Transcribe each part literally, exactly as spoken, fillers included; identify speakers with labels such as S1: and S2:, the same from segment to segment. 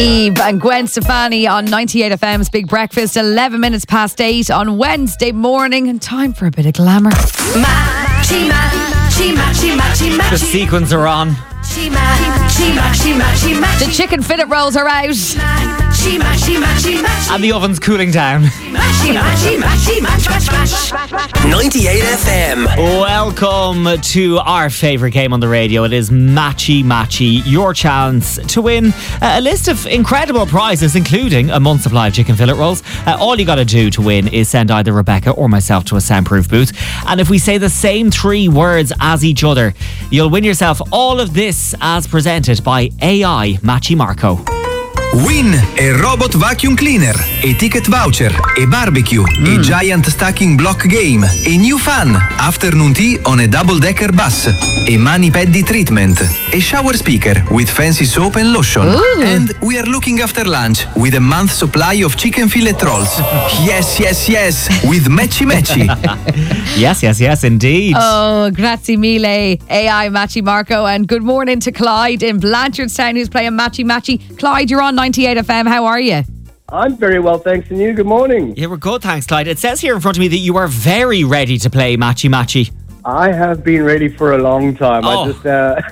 S1: Eve and Gwen Stefani on ninety-eight F M's Big Breakfast, eleven minutes past eight on Wednesday morning, and time for a bit of glamour.
S2: Matchy, matchy, matchy, matchy, matchy.
S3: The sequins are on.
S2: Matchy, matchy, matchy, matchy, matchy.
S1: The chicken fillet rolls are out.
S2: Matchy, matchy, matchy, matchy.
S3: And the oven's cooling down.
S2: Matchy, matchy, matchy, match, match, match.
S4: ninety-eight F M.
S3: Welcome to our favourite game on the radio. It is Matchy Matchy, your chance to win a list of incredible prizes, including a month's supply of chicken fillet rolls. Uh, all you got to do to win is send either Rebecca or myself to a soundproof booth. And if we say the same three words as each other, you'll win yourself all of this as presented by A I Matchy Marco.
S5: Win e robot vacuum cleaner, e ticket voucher, e barbecue,
S3: Mm.
S5: e giant stacking block game, e new fun, afternoon tea on a double-decker bus, e mani peddi treatment, e shower speaker with fancy soap and lotion.
S1: Ooh.
S5: And we are looking after lunch with a month's supply of chicken fillet rolls. Yes, yes, yes, with Matchy Matchy.
S3: Yes, yes, yes, indeed.
S1: Oh, grazie mille, A I Matchy Marco, and good morning to Clyde in Blanchardstown who's playing Matchy Matchy. Clyde, you're on ninety-eight F M. How are you?
S6: I'm very well, thanks, and you? Good morning.
S3: Yeah, we're good, thanks, Clyde. It says here in front of me that you are very ready to play Matchy Matchy.
S6: I have been ready for a long time.
S3: Oh.
S6: I just,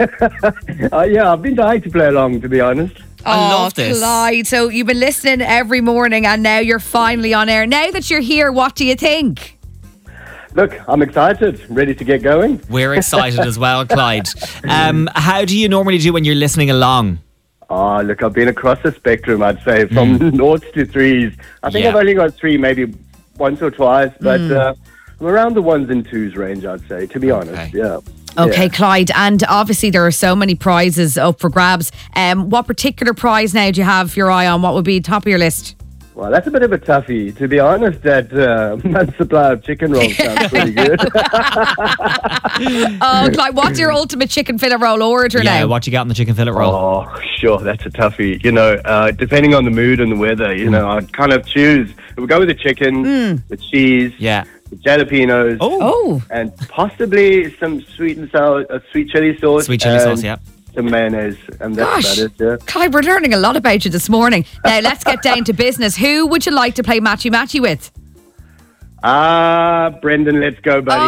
S6: uh, uh, yeah, I've been dying to play along, to be honest.
S3: I
S1: oh,
S3: love this.
S1: Clyde, so you've been listening every morning and now you're finally on air. Now that you're here, what do you think?
S6: Look, I'm excited, ready to get going.
S3: We're excited as well, Clyde. Um, how do you normally do when you're listening along?
S6: Oh, look, I've been across the spectrum, I'd say, from noughts to threes. I think
S3: Yeah.
S6: I've only got three, maybe once or twice, but uh, I'm around the ones and twos range, I'd say, to be honest. Yeah.
S1: Okay,
S6: Yeah.
S1: Clyde, and obviously there are so many prizes up for grabs. Um, what particular prize now do you have your eye on? What would be top of your list?
S6: Well, that's a bit of a toughie. To be honest, that uh, month's supply of chicken rolls sounds pretty good.
S1: Oh, Clyde, what's your ultimate chicken fillet roll order
S3: Yeah,
S1: now?
S3: what you got in the chicken fillet roll?
S6: Oh, sure, that's a toughie. You know, uh, depending on the mood and the weather, you know, I'd kind of choose. We'll go with the chicken, the cheese,
S3: Yeah.
S6: the jalapenos,
S3: Oh,
S1: Oh,
S6: and possibly some sweet and sour, uh, sweet chili sauce.
S3: sweet chili
S6: and
S3: sauce, yeah.
S6: some mayonnaise, and that's
S1: gosh.
S6: about it, yeah.
S1: Clyde, we're learning a lot about you this morning. Now, let's get down to business. Who would you like to play Matchy Matchy with?
S6: Ah, Brendan, let's go, buddy.